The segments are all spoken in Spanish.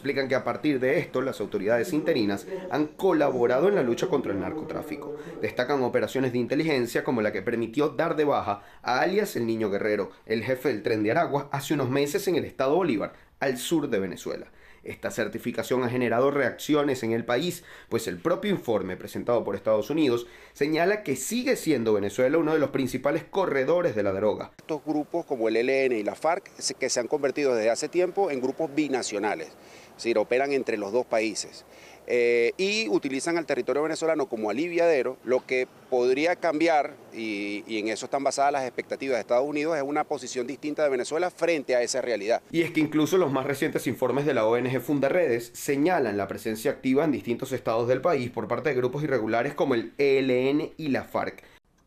explican que a partir de esto las autoridades interinas han colaborado en la lucha contra el narcotráfico. Destacan operaciones de inteligencia como la que permitió dar de baja a alias el Niño Guerrero, el jefe del Tren de Aragua, hace unos meses en el estado Bolívar, al sur de Venezuela. Esta certificación ha generado reacciones en el país, pues el propio informe presentado por Estados Unidos señala que sigue siendo Venezuela uno de los principales corredores de la droga. Estos grupos como el ELN y la FARC, que se han convertido desde hace tiempo en grupos binacionales, es decir, operan entre los dos países. Y utilizan al territorio venezolano como aliviadero. Lo que podría cambiar, y en eso están basadas las expectativas de Estados Unidos, es una posición distinta de Venezuela frente a esa realidad. Y es que incluso los más recientes informes de la ONG Fundaredes señalan la presencia activa en distintos estados del país por parte de grupos irregulares como el ELN y la FARC.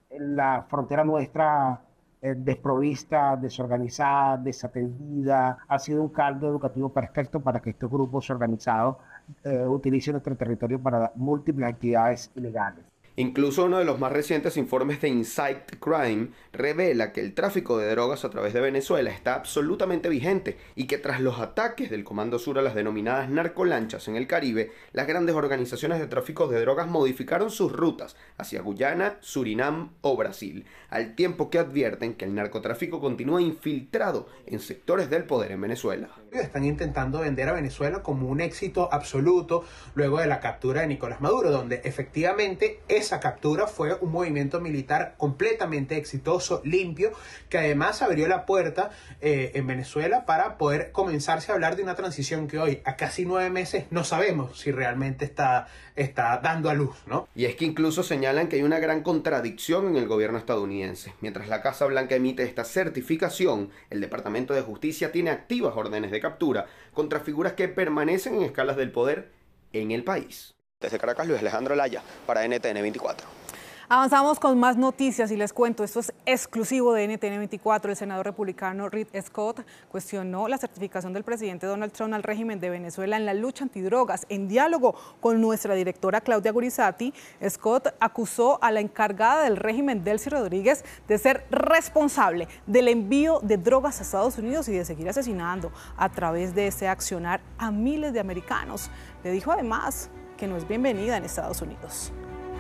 La frontera nuestra desprovista, desorganizada, desatendida, ha sido un caldo educativo perfecto para que estos grupos organizados utilicen nuestro territorio para múltiples actividades ilegales. Incluso uno de los más recientes informes de Insight Crime revela que el tráfico de drogas a través de Venezuela está absolutamente vigente y que tras los ataques del Comando Sur a las denominadas narcolanchas en el Caribe, las grandes organizaciones de tráfico de drogas modificaron sus rutas hacia Guyana, Surinam o Brasil, al tiempo que advierten que el narcotráfico continúa infiltrado en sectores del poder en Venezuela. Están intentando vender a Venezuela como un éxito absoluto luego de la captura de Nicolás Maduro, donde efectivamente esa captura fue un movimiento militar completamente exitoso, limpio, que además abrió la puerta en Venezuela para poder comenzarse a hablar de una transición que hoy, a casi 9 meses, no sabemos si realmente está dando a luz, ¿no? Y es que incluso señalan que hay una gran contradicción en el gobierno estadounidense. Mientras la Casa Blanca emite esta certificación, el Departamento de Justicia tiene activas órdenes de captura contra figuras que permanecen en escalas del poder en el país. Desde Caracas, Luis Alejandro Laya, para NTN 24. Avanzamos con más noticias y les cuento, esto es exclusivo de NTN 24. El senador republicano Rick Scott cuestionó la certificación del presidente Donald Trump al régimen de Venezuela en la lucha antidrogas. En diálogo con nuestra directora Claudia Gurizati, Scott acusó a la encargada del régimen, Delcy Rodríguez, de ser responsable del envío de drogas a Estados Unidos y de seguir asesinando a través de ese accionar a miles de americanos. Le dijo además que no es bienvenida en Estados Unidos.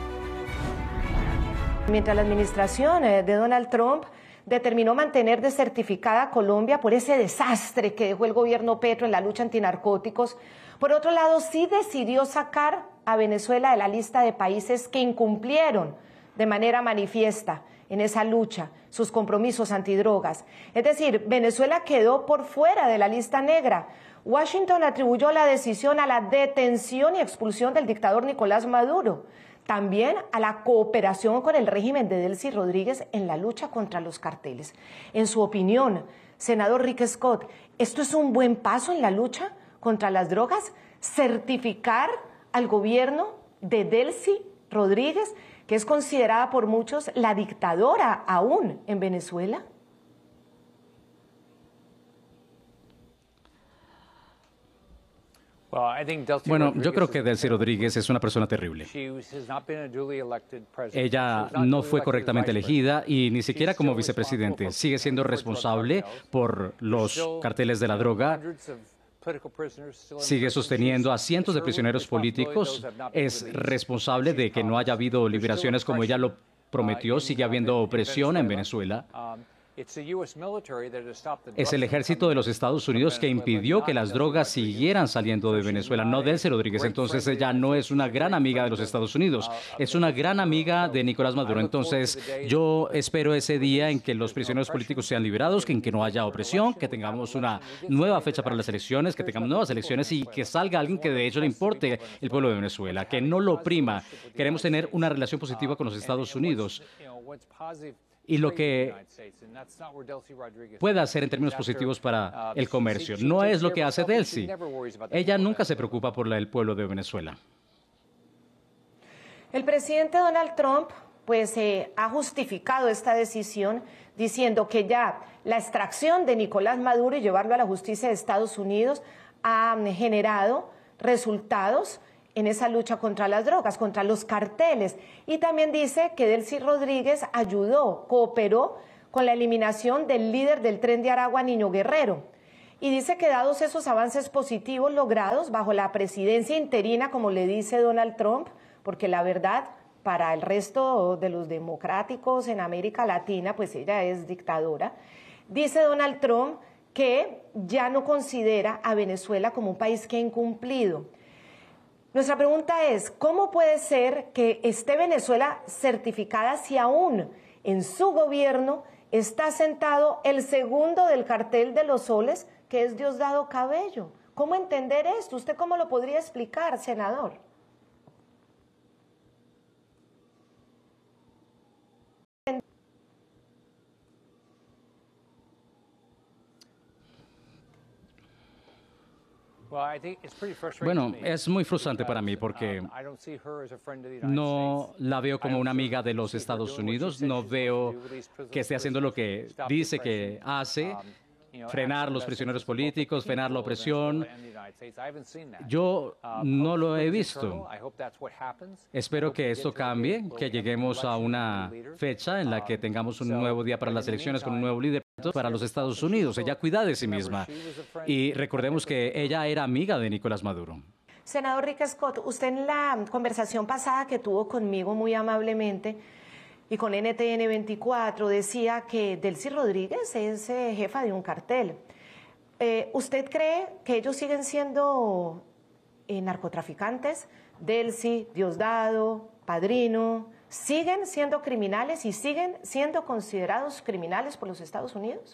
Mientras la administración de Donald Trump determinó mantener desertificada a Colombia por ese desastre que dejó el gobierno Petro en la lucha antinarcóticos, por otro lado sí decidió sacar a Venezuela de la lista de países que incumplieron de manera manifiesta en esa lucha sus compromisos antidrogas. Es decir, Venezuela quedó por fuera de la lista negra. Washington atribuyó la decisión a la detención y expulsión del dictador Nicolás Maduro, también a la cooperación con el régimen de Delcy Rodríguez en la lucha contra los carteles. En su opinión, senador Rick Scott, ¿esto es un buen paso en la lucha contra las drogas? ¿Certificar al gobierno de Delcy Rodríguez, que es considerada por muchos la dictadora aún en Venezuela? Bueno, yo creo que Delcy Rodríguez es una persona terrible. Ella no fue correctamente elegida y ni siquiera como vicepresidente. Sigue siendo responsable por los carteles de la droga. Sigue sosteniendo a cientos de prisioneros políticos. Es responsable de que no haya habido liberaciones como ella lo prometió. Sigue habiendo opresión en Venezuela. Es el ejército de los Estados Unidos que impidió que las drogas siguieran saliendo de Venezuela, no Delcy Rodríguez. Entonces ella no es una gran amiga de los Estados Unidos, es una gran amiga de Nicolás Maduro. Entonces yo espero ese día en que los prisioneros políticos sean liberados, en que no haya opresión, que tengamos una nueva fecha para las elecciones, que tengamos nuevas elecciones y que salga alguien que de hecho le importe el pueblo de Venezuela, que no lo oprima. Queremos tener una relación positiva con los Estados Unidos. Y lo que pueda hacer en términos positivos para el comercio. No es lo que hace Delcy. Ella nunca se preocupa por el pueblo de Venezuela. El presidente Donald Trump ha justificado esta decisión diciendo que ya la extracción de Nicolás Maduro y llevarlo a la justicia de Estados Unidos ha generado resultados en esa lucha contra las drogas, contra los carteles. Y también dice que Delcy Rodríguez ayudó, cooperó con la eliminación del líder del Tren de Aragua, Niño Guerrero. Y dice que dados esos avances positivos logrados bajo la presidencia interina, como le dice Donald Trump, porque la verdad, para el resto de los democráticos en América Latina, pues ella es dictadora, dice Donald Trump que ya no considera a Venezuela como un país que ha incumplido. Nuestra pregunta es, ¿cómo puede ser que esté Venezuela certificada si aún en su gobierno está sentado el segundo del cartel de los soles, que es Diosdado Cabello? ¿Cómo entender esto? ¿Usted cómo lo podría explicar, senador? Bueno, es muy frustrante para mí porque no la veo como una amiga de los Estados Unidos, no veo que esté haciendo lo que dice que hace, frenar los prisioneros políticos, frenar la opresión. Yo no lo he visto. Espero que esto cambie, que lleguemos a una fecha en la que tengamos un nuevo día para las elecciones con un nuevo líder para los Estados Unidos. Ella cuida de sí misma. Y recordemos que ella era amiga de Nicolás Maduro. Senador Rick Scott, usted en la conversación pasada que tuvo conmigo muy amablemente y con NTN 24 decía que Delcy Rodríguez es jefa de un cartel. ¿Usted cree que ellos siguen siendo narcotraficantes? Delcy, Diosdado, Padrino, ¿siguen siendo criminales y siguen siendo considerados criminales por los Estados Unidos?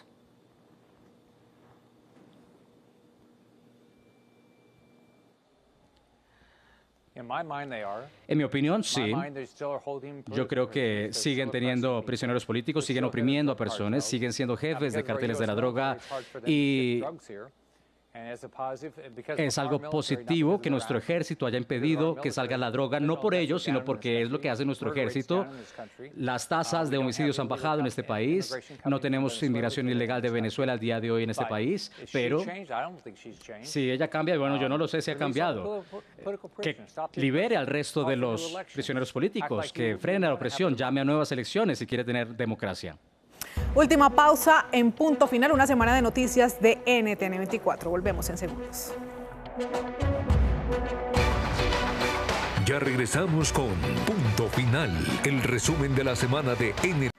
En mi opinión, sí. Yo creo que siguen teniendo prisioneros políticos, siguen oprimiendo a personas, siguen siendo jefes de carteles de la droga y es algo positivo que nuestro ejército haya impedido que salga la droga, no por ellos, sino porque es lo que hace nuestro ejército. Las tasas de homicidios han bajado en este país. No tenemos inmigración ilegal de Venezuela al día de hoy en este país, pero si ella cambia, bueno, yo no lo sé si ha cambiado. Que libere al resto de los prisioneros políticos, que frene la opresión, llame a nuevas elecciones si quiere tener democracia. Última pausa en Punto Final, una semana de noticias de NTN 24. Volvemos en segundos. Ya regresamos con Punto Final, el resumen de la semana de NTN.